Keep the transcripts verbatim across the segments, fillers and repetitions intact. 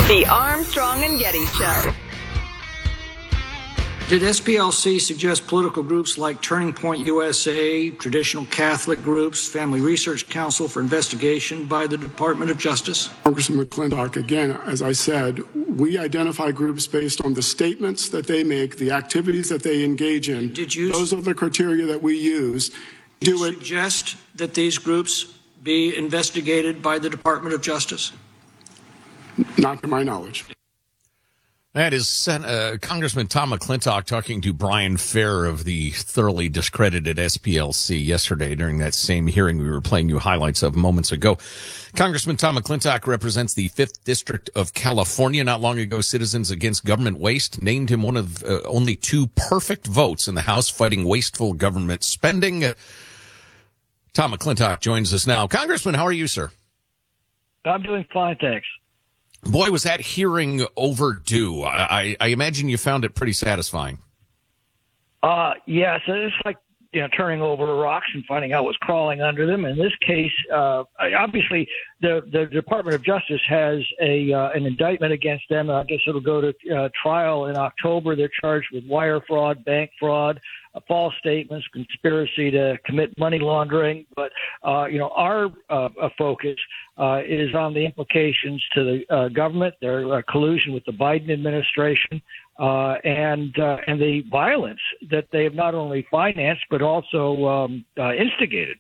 The Armstrong and Getty Show. Did S P L C suggest political groups like Turning Point U S A, traditional Catholic groups, Family Research Council for investigation by the Department of Justice? Congressman McClintock, again, as I said, we identify groups based on the statements that they make, the activities that they engage in. Did you, Those are the criteria that we use. Do you suggest that these groups be investigated by the Department of Justice? Not to my knowledge. That is uh, Congressman Tom McClintock talking to Brian Fair of the thoroughly discredited S P L C yesterday during that same hearing we were playing you highlights of moments ago. Congressman Tom McClintock represents the fifth District of California. Not long ago, Citizens Against Government Waste named him one of uh, only two perfect votes in the House fighting wasteful government spending. Uh, Tom McClintock joins us now. Congressman, how are you, sir? I'm doing fine, thanks. Boy, was that hearing overdue. I, I imagine you found it pretty satisfying. Uh, yes, it's like you know turning over rocks and finding out what's crawling under them. In this case, uh, obviously, the, the Department of Justice has a uh, an indictment against them. I guess it'll go to uh, trial in October. They're charged with wire fraud, bank fraud, uh, false statements, conspiracy to commit money laundering. But uh, you know, our uh, focus Uh, is on the implications to the uh, government, their uh, collusion with the Biden administration, uh, and uh, and the violence that they have not only financed but also um, uh, instigated.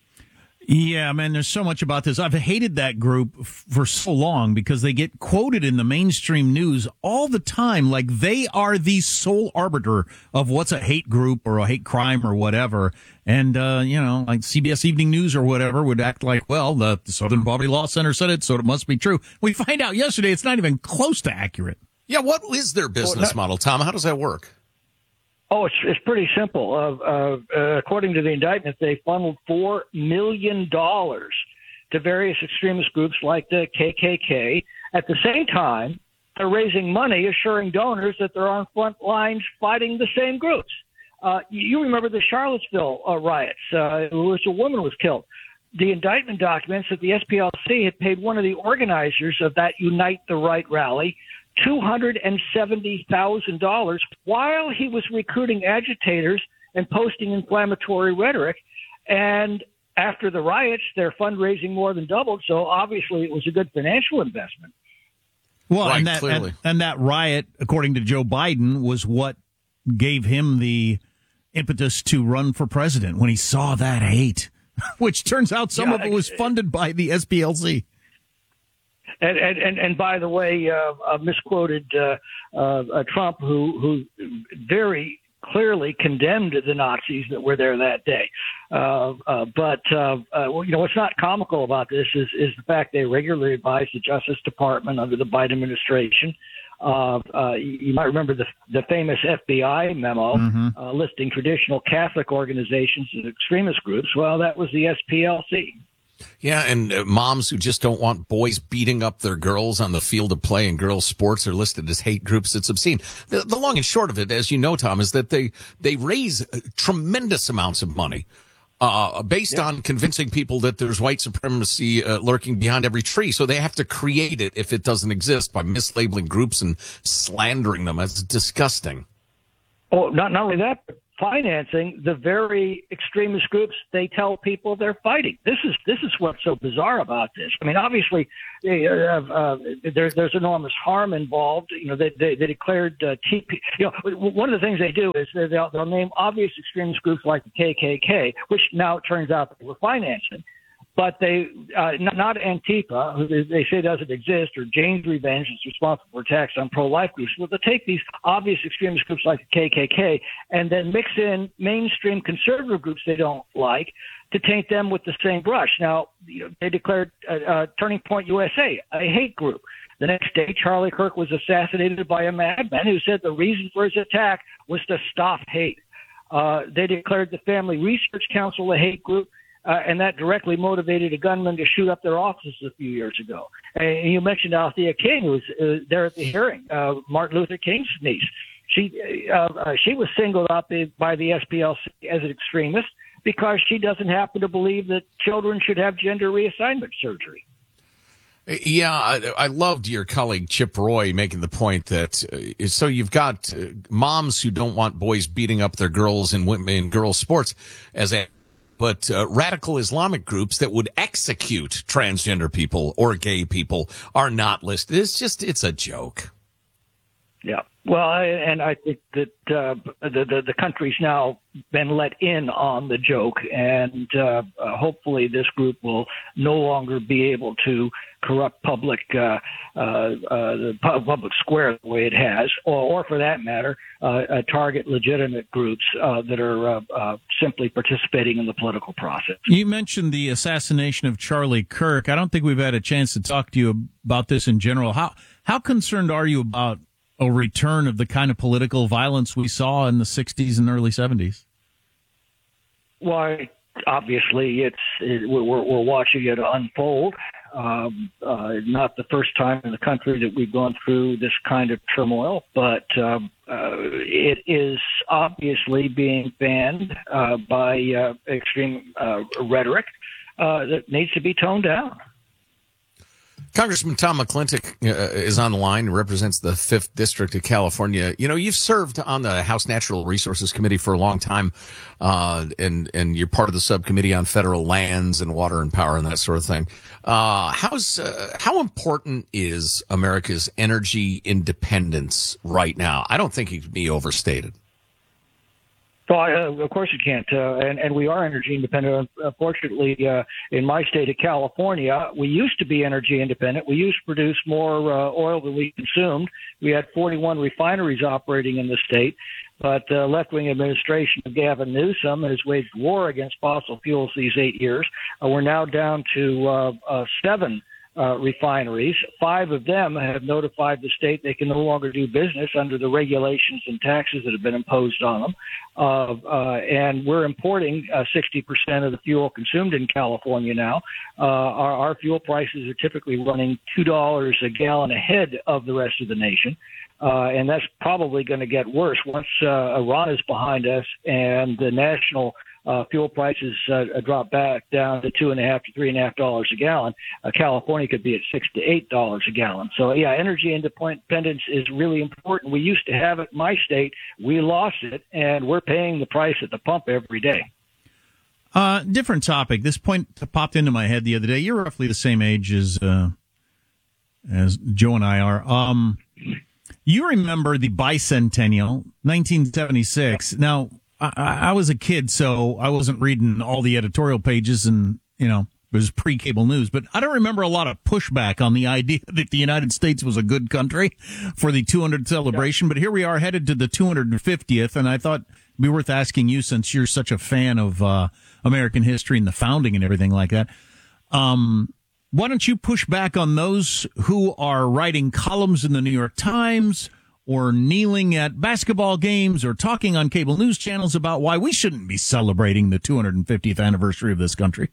Yeah, man, there's so much about this. I've hated that group f- for so long because they get quoted in the mainstream news all the time like they are the sole arbiter of what's a hate group or a hate crime or whatever. And, uh, you know, like C B S Evening News or whatever would act like, well, the Southern Poverty Law Center said it, so it must be true. We find out yesterday it's not even close to accurate. Yeah, what is their business model, Tom? How does that work? Oh, it's it's pretty simple. Uh, uh, uh, according to the indictment, they funneled four million dollars to various extremist groups like the K K K. At the same time, they're raising money, assuring donors that they're on front lines fighting the same groups. Uh, you remember the Charlottesville uh, riots, uh, in which a woman was killed. The indictment documents that the S P L C had paid one of the organizers of that Unite the Right rally two hundred seventy thousand dollars while he was recruiting agitators and posting inflammatory rhetoric. And after the riots, their fundraising more than doubled. So obviously it was a good financial investment. Well, right, and, that, and, and that riot, according to Joe Biden, was what gave him the impetus to run for president when he saw that hate, which turns out some yeah, of it was funded by the S P L C. And, and, and, and by the way, uh, uh, misquoted uh, uh, Trump, who, who very clearly condemned the Nazis that were there that day. Uh, uh, but, uh, uh, well, you know, what's not comical about this is, is the fact they regularly advise the Justice Department under the Biden administration. Uh, uh, you, you might remember the, the famous F B I memo mm-hmm. uh, listing traditional Catholic organizations as extremist groups. Well, that was the S P L C. Yeah, and uh, moms who just don't want boys beating up their girls on the field of play and girls' sports are listed as hate groups. It's obscene. The, the long and short of it, as you know, Tom, is that they, they raise tremendous amounts of money uh, based yeah. on convincing people that there's white supremacy uh, lurking behind every tree. So they have to create it if it doesn't exist by mislabeling groups and slandering them. It's disgusting. Oh, not, not only that, but financing the very extremist groups they tell people they're fighting. This is this is what's so bizarre about this. I mean, obviously, uh, uh, there's there's enormous harm involved. You know, they they, they declared uh, T P. You know, one of the things they do is they'll, they'll name obvious extremist groups like the K K K, which now it turns out that they were financing. But they, uh, not, not Antifa, who they say doesn't exist, or Jane's Revenge is responsible for attacks on pro-life groups. Well, they take these obvious extremist groups like the K K K and then mix in mainstream conservative groups they don't like to taint them with the same brush. Now, you know, they declared uh, uh, Turning Point U S A a hate group. The next day, Charlie Kirk was assassinated by a madman who said the reason for his attack was to stop hate. Uh, they declared the Family Research Council a hate group. Uh, and that directly motivated a gunman to shoot up their offices a few years ago. And you mentioned Althea King, who was uh, there at the hearing, uh, Martin Luther King's niece. She uh, uh, she was singled out by the S P L C as an extremist because she doesn't happen to believe that children should have gender reassignment surgery. Yeah, I, I loved your colleague Chip Roy making the point that uh, so you've got uh, moms who don't want boys beating up their girls in women in girls sports as a but uh, radical Islamic groups that would execute transgender people or gay people are not listed. It's just it's a joke. Yeah. Well, I, and I think that uh, the, the the country's now been let in on the joke, and uh, uh, hopefully this group will no longer be able to corrupt public uh, uh, uh, the public square the way it has, or, or for that matter, uh, uh, target legitimate groups uh, that are uh, uh, simply participating in the political process. You mentioned the assassination of Charlie Kirk. I don't think we've had a chance to talk to you about this in general. How how concerned are you about a return of the kind of political violence we saw in the sixties and early seventies? Well, obviously, it's it, we're, we're watching it unfold. Um, uh, not the first time in the country that we've gone through this kind of turmoil, but um, uh, it is obviously being fanned uh, by uh, extreme uh, rhetoric uh, that needs to be toned down. Congressman Tom McClintock uh, is on the line, represents the fifth District of California. You know, you've served on the House Natural Resources Committee for a long time, uh, and, and you're part of the subcommittee on federal lands and water and power and that sort of thing. Uh, how's, uh, how important is America's energy independence right now? I don't think it can be overstated. So, uh, of course you can't, uh, and, and we are energy independent. Unfortunately, uh, in my state of California, we used to be energy independent. We used to produce more uh, oil than we consumed. We had forty-one refineries operating in the state, but uh, left-wing administration of Gavin Newsom has waged war against fossil fuels these eight years. Uh, we're now down to uh, uh, seven Uh, refineries. Five of them have notified the state they can no longer do business under the regulations and taxes that have been imposed on them. Uh, uh, and we're importing uh, sixty percent of the fuel consumed in California now. Uh, our, our fuel prices are typically running two dollars a gallon ahead of the rest of the nation. Uh, and that's probably going to get worse once uh, Iran is behind us and the national Uh, fuel prices uh, drop back down to two and a half to three and a half dollars a gallon. Uh, California could be at six to eight dollars a gallon. So yeah, energy independence is really important. We used to have it in my state. We lost it, and we're paying the price at the pump every day. Uh, different topic. This point popped into my head the other day. You're roughly the same age as uh, as Joe and I are. Um, you remember the bicentennial, nineteen seventy-six. Now, I, I was a kid, so I wasn't reading all the editorial pages and, you know, it was pre-cable news, but I don't remember a lot of pushback on the idea that the United States was a good country for the two hundredth celebration. Yeah. But here we are headed to the two hundred fiftieth, and I thought it'd be worth asking you, since you're such a fan of uh, American history and the founding and everything like that. Um, why don't you push back on those who are writing columns in the New York Times or kneeling at basketball games or talking on cable news channels about why we shouldn't be celebrating the two hundred fiftieth anniversary of this country?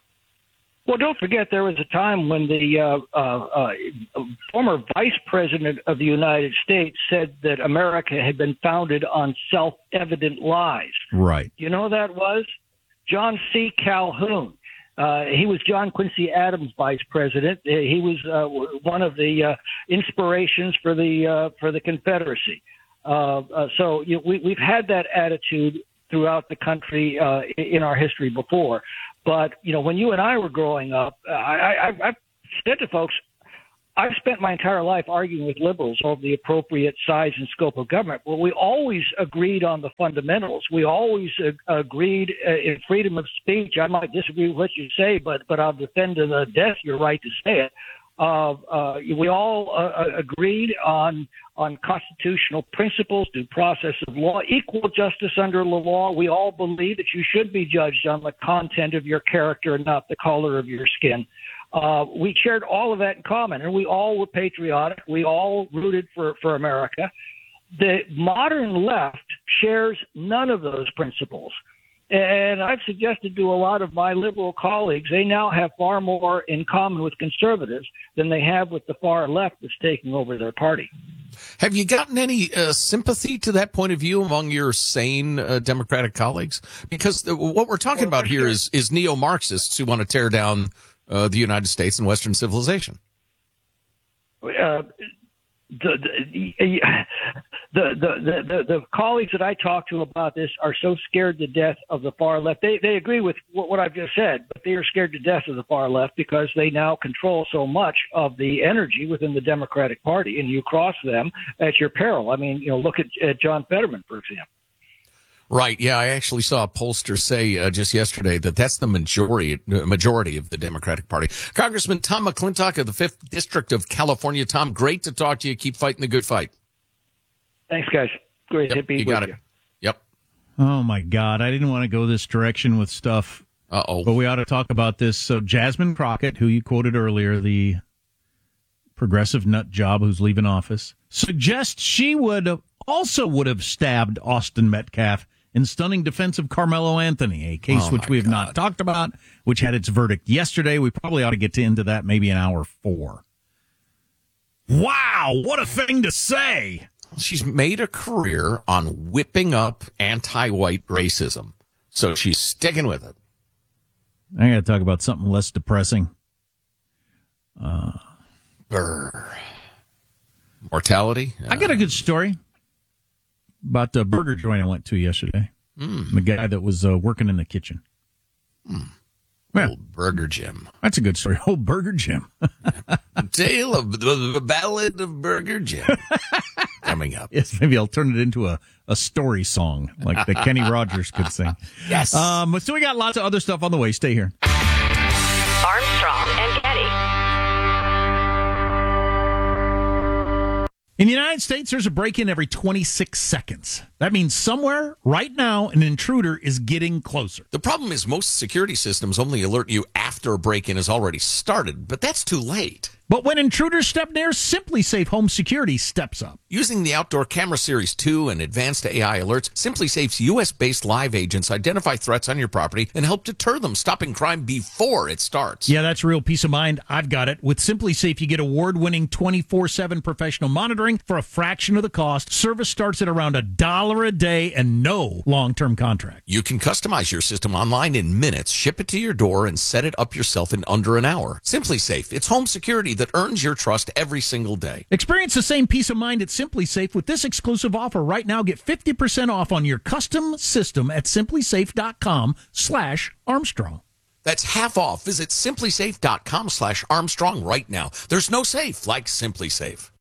Well, don't forget there was a time when the uh, uh, uh, former vice president of the United States said that America had been founded on self-evident lies. Right. You know who that was? John C. Calhoun. Uh, he was John Quincy Adams' vice president. Uh, he was uh, one of the uh, inspirations for the uh, for the Confederacy. Uh, uh, so you know, we, we've had that attitude throughout the country uh, in our history before. But you know, when you and I were growing up, I, I, I've said to folks, I've spent my entire life arguing with liberals over the appropriate size and scope of government. Well, we always agreed on the fundamentals. We always uh, agreed uh, in freedom of speech. I might disagree with what you say, but but I'll defend to the death your right to say it. Uh, uh, we all uh, agreed on on constitutional principles, due process of law, equal justice under the law. We all believe that you should be judged on the content of your character and not the color of your skin. Uh, we shared all of that in common, and we all were patriotic. We all rooted for, for America. The modern left shares none of those principles. And I've suggested to a lot of my liberal colleagues, they now have far more in common with conservatives than they have with the far left that's taking over their party. Have you gotten any uh, sympathy to that point of view among your sane uh, Democratic colleagues? Because the, what we're talking well, about here sure. is, is neo-Marxists who want to tear down uh, the United States and Western civilization. uh, the, the, the, the, the, the colleagues that I talk to about this are so scared to death of the far left. They, they agree with what, what I've just said, but they are scared to death of the far left because they now control so much of the energy within the Democratic Party, and you cross them at your peril. I mean, you know, look at, at John Fetterman, for example. Right. Yeah, I actually saw a pollster say uh, just yesterday that that's the majority majority of the Democratic Party. Congressman Tom McClintock of the fifth District of California. Tom, great to talk to you. Keep fighting the good fight. Thanks, guys. Great yep, to be you with got you. It. Yep. Oh, my God. I didn't want to go this direction with stuff. Uh-oh. But we ought to talk about this. So Jasmine Crockett, who you quoted earlier, the progressive nut job who's leaving office, suggests she would have also would have stabbed Austin Metcalf in stunning defense of Carmelo Anthony, a case oh which we have God. not talked about, which had its verdict yesterday. We probably ought to get to into that maybe in hour four. Wow, what a thing to say. She's made a career on whipping up anti-white racism, so she's sticking with it. I got to talk about something less depressing. Uh, Brr. Mortality? Uh, I got a good story about the burger joint I went to yesterday. Mm. The guy that was uh, working in the kitchen. Mm. Yeah. Old Burger Jim. That's a good story. Old Burger Jim. Tale of the, the Ballad of Burger Jim. Coming up. Yes, maybe I'll turn it into a, a story song like that Kenny Rogers could sing. Yes. Um, so we got lots of other stuff on the way. Stay here. Armstrong and Getty. In the United States, there's a break-in every twenty-six seconds. That means somewhere, right now, an intruder is getting closer. The problem is most security systems only alert you after a break-in has already started, but that's too late. But when intruders step near, SimpliSafe Home Security steps up. Using the Outdoor Camera Series two and advanced A I alerts, SimpliSafe's U S-based live agents identify threats on your property and help deter them, stopping crime before it starts. Yeah, that's real peace of mind. I've got it. With SimpliSafe, you get award-winning twenty-four seven professional monitoring for a fraction of the cost. Service starts at around a dollar a day and no long-term contract. You can customize your system online in minutes, ship it to your door, and set it up yourself in under an hour. SimpliSafe, it's home security that earns your trust every single day. Experience the same peace of mind at SimpliSafe with this exclusive offer right now. Get fifty percent off on your custom system at simplysafe.com slash Armstrong. That's half off. Visit simplysafe.com slash Armstrong right now. There's no safe like SimpliSafe.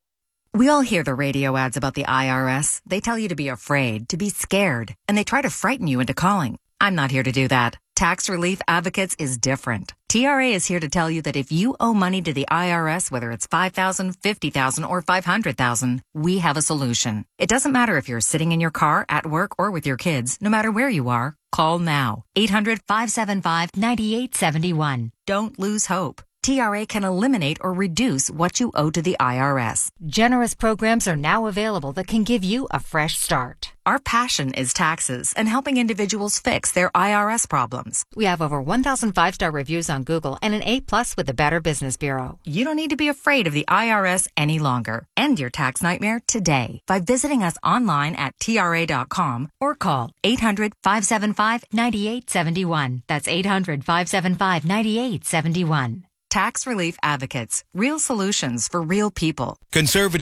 We all hear the radio ads about the I R S. They tell you to be afraid, to be scared, and they try to frighten you into calling. I'm not here to do that. Tax Relief Advocates is different. T R A is here to tell you that if you owe money to the I R S, whether it's five thousand dollars, fifty thousand dollars, or five hundred thousand dollars, we have a solution. It doesn't matter if you're sitting in your car, at work, or with your kids. No matter where you are, call now. eight hundred, five seven five, nine eight seven one. Don't lose hope. T R A can eliminate or reduce what you owe to the I R S. Generous programs are now available that can give you a fresh start. Our passion is taxes and helping individuals fix their I R S problems. We have over one thousand five-star reviews on Google and an A plus with the Better Business Bureau. You don't need to be afraid of the I R S any longer. End your tax nightmare today by visiting us online at T R A dot com or call eight hundred, five seven five, nine eight seven one. That's eight hundred, five seven five, nine eight seven one. Tax Relief Advocates. Real solutions for real people. Conservative.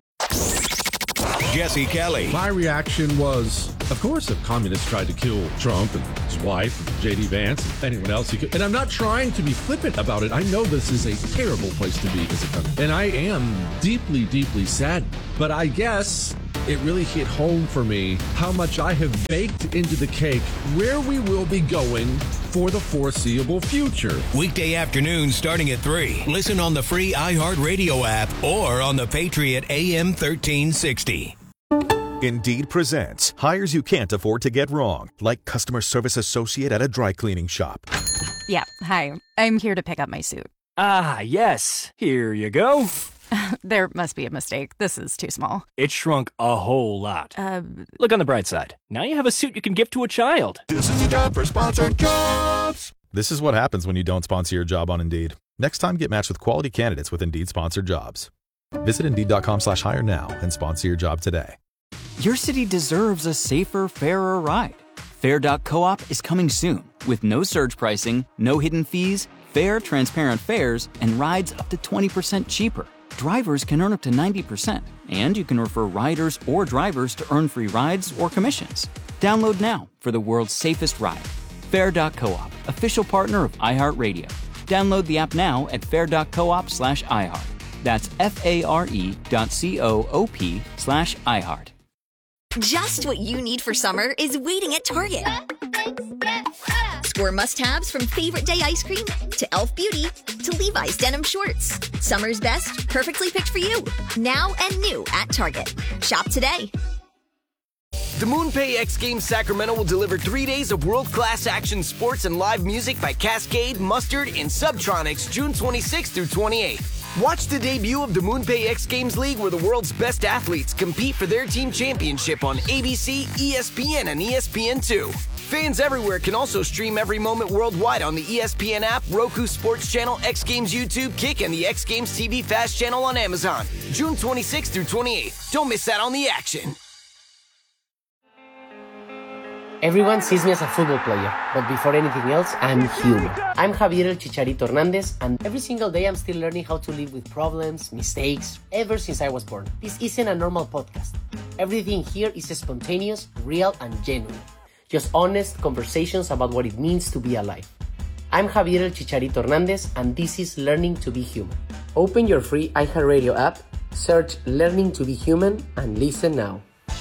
Jesse Kelly. My reaction was, of course, if communists tried to kill Trump and his wife, and J D Vance, and anyone else he could. And I'm not trying to be flippant about it. I know this is a terrible place to be as a country. And I am deeply, deeply saddened. But I guess it really hit home for me how much I have baked into the cake where we will be going for the foreseeable future. Weekday afternoons starting at three. Listen on the free iHeartRadio app or on the Patriot A M thirteen sixty. Indeed presents hires you can't afford to get wrong, like customer service associate at a dry cleaning shop. Yeah, hi. I'm here to pick up my suit. Ah, yes. Here you go. There must be a mistake. This is too small. It shrunk a whole lot. Uh, Look on the bright side. Now you have a suit you can give to a child. This is the job for sponsored jobs. This is what happens when you don't sponsor your job on Indeed. Next time, get matched with quality candidates with Indeed sponsored jobs. Visit Indeed.com slash hire now and sponsor your job today. Your city deserves a safer, fairer ride. Fair dot coop is coming soon with no surge pricing, no hidden fees, fair, transparent fares, and rides up to twenty percent cheaper. drivers can earn up to ninety percent, and you can refer riders or drivers to earn free rides or commissions. Download now for the world's safest ride. Fair dot coop, official partner of iHeartRadio. Download the app now at fair dot coop slash iHeart. That's F-A-R-E dot C-O-O-P slash iHeart. Just what you need for summer is waiting at Target. Score must-haves from Favorite Day ice cream to Elf Beauty to Levi's denim shorts. Summer's best, perfectly picked for you. Now and new at Target. Shop today. The MoonPay X Games Sacramento will deliver three days of world-class action sports and live music by Cascade, Mustard, and Subtronics June twenty-sixth through twenty-eighth. Watch the debut of the MoonPay X Games League, where the world's best athletes compete for their team championship on A B C, E S P N, and E S P N two. Fans everywhere can also stream every moment worldwide on the E S P N app, Roku Sports Channel, X Games YouTube, Kick, and the X Games T V Fast Channel on Amazon. June twenty-sixth through twenty-eighth. Don't miss out on the action. Everyone sees me as a football player, but before anything else, I'm human. I'm Javier El Chicharito Hernandez, and every single day I'm still learning how to live with problems, mistakes, ever since I was born. This isn't a normal podcast. Everything here is spontaneous, real, and genuine. Just honest conversations about what it means to be alive. I'm Javier El Chicharito Hernandez, and this is Learning to be Human. Open your free iHeartRadio app, search Learning to be Human, and listen now.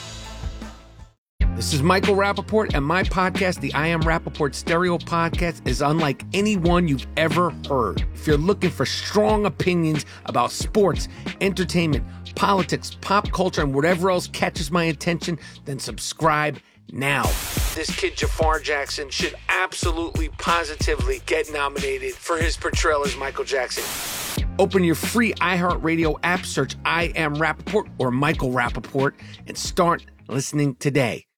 This is Michael Rappaport, and my podcast, the I Am Rappaport Stereo Podcast, is unlike any one you've ever heard. If you're looking for strong opinions about sports, entertainment, politics, pop culture, and whatever else catches my attention, then subscribe now. This kid, Jafar Jackson, should absolutely, positively get nominated for his portrayal as Michael Jackson. Open your free iHeartRadio app, search I Am Rappaport or Michael Rappaport, and start listening today.